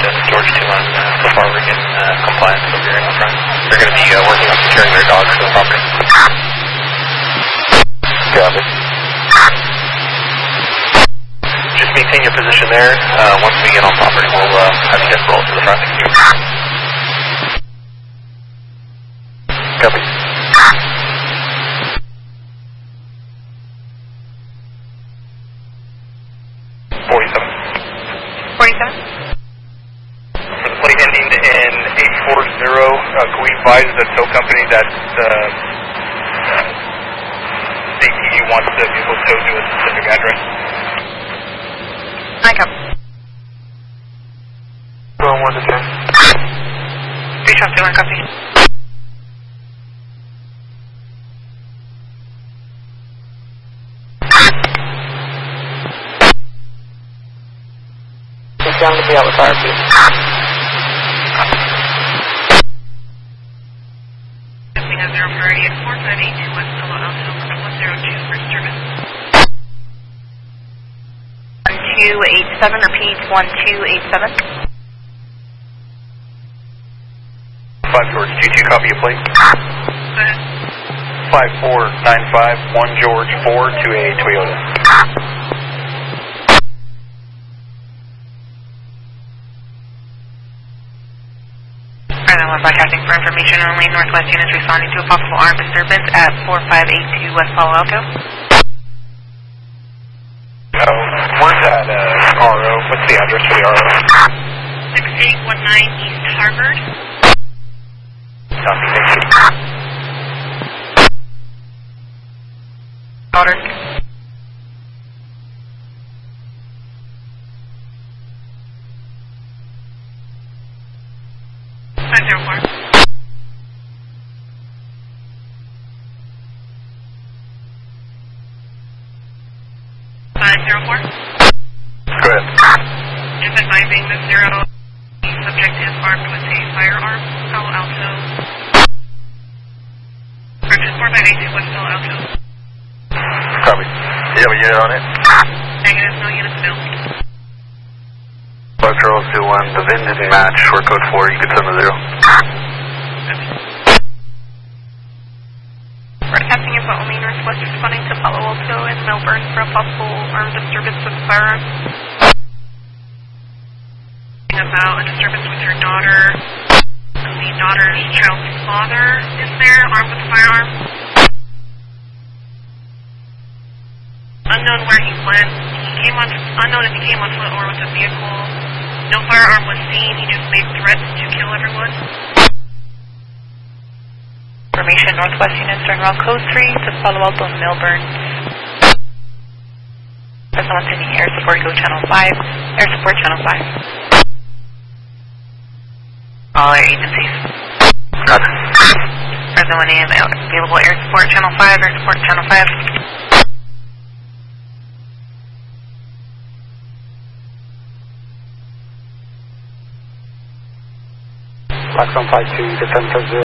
George 2 on so far we're getting compliance over here in the front. They're going to be working on securing their dogs to the property. Copy. Just maintain your position there. Once we get on property, we'll have you guys roll to the front. Copy. 47. 47. For the plate ending in 840, can we advise the tow company that ATU wants the vehicle towed to a specific address? I come. Going 1 to 10. 3 shots, 1 copy. Down to be out with RP. Testing at 0 priority at 4582 West Palo Alto, 102 for service. 1287, repeat 1287. 5 George, G2, copy your plate. Go ahead. 5495, 1 George 4 to a Toyota. Broadcasting for information only. Northwest units responding to a possible armed disturbance at 4582 West Palo Alto. Where's that RO? What's the address for the RO? 6819 East Harvard. Copy, thank you. Order. Go ahead. Just advising the subject is armed with a firearm. Palo Alto. Correction, 4582 West Palo Alto. Copy. Do you have a unit on it? Negative, no units built. Buck Charles 2-1, the VIN didn't match. We're code 4, you can send the 0. Broadcasting info only. Northwest responding to Palo Alto and Melbourne for a possible armed disturbance with a firearm. About a disturbance with her daughter. The daughter's child's father is there, armed with a firearm. Unknown where he went. Unknown if he came on foot or with a vehicle. No firearm was seen. He just made threats to kill everyone. Information, Northwest units during route code 3 to Palo Alto and Melbourne. There's someone sending air support, go channel 5. Air support channel 5. All air agencies. Copy. There's no one in available air support channel 5, air support channel 5. Black 152, you can 10 0.